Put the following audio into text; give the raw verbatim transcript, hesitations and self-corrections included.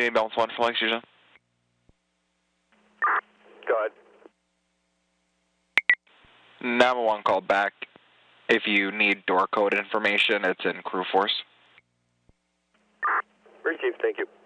ambulance one for Lexington. Go ahead. nine one one called back. If you need door code information, it's in crew force. Received, thank you.